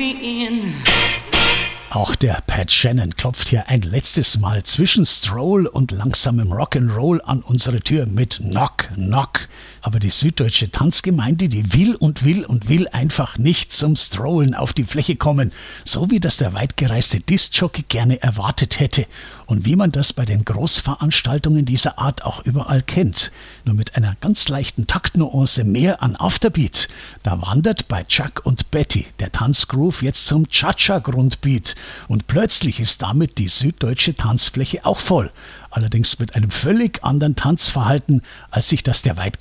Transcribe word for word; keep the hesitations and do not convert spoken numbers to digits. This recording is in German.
me in. Auch der Pat Shannon klopft hier ein letztes Mal zwischen Stroll und langsamem Rock'n'Roll an unsere Tür mit Knock, Knock. Aber die süddeutsche Tanzgemeinde, die will und will und will einfach nicht zum Strollen auf die Fläche kommen, so wie das der weitgereiste Diskjockey gerne erwartet hätte und wie man das bei den Großveranstaltungen dieser Art auch überall kennt. Nur mit einer ganz leichten Taktnuance mehr an Afterbeat. Da wandert bei Chuck und Betty der Tanzgroove jetzt zum Cha-Cha-Grundbeat und plötzlich ist damit die süddeutsche Tanzfläche auch voll. Allerdings mit einem völlig anderen Tanzverhalten, als sich das der weitgereiste